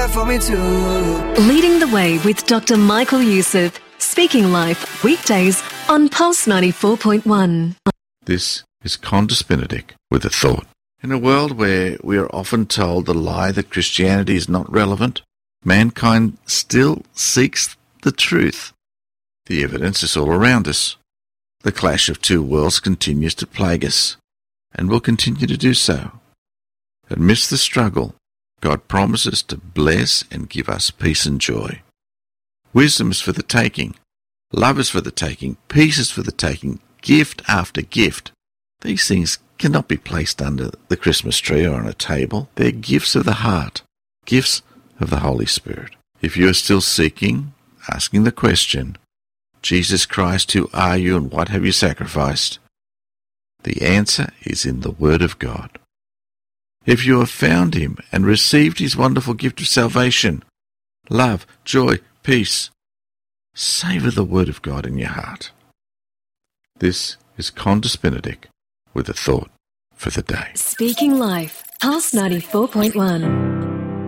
there for me too. Leading the Way with Dr. Michael Youssef. Speaking Life, weekdays on Pulse 94.1. This is Condis Benedict with a thought. In a world where we are often told the lie that Christianity is not relevant, mankind still seeks the truth. The evidence is all around us. The clash of two worlds continues to plague us, and will continue to do so. Amidst the struggle, God promises to bless and give us peace and joy. Wisdom is for the taking, love is for the taking, peace is for the taking, gift after gift. These things cannot be placed under the Christmas tree or on a table. They're gifts of the heart, gifts of the Holy Spirit. If you are still seeking, asking the question, Jesus Christ, who are you and what have you sacrificed? The answer is in the Word of God. If you have found Him and received His wonderful gift of salvation, love, joy, peace, savour the Word of God in your heart. This is Condis Benedict with a thought for the day. Speaking Life, Pulse 94.1.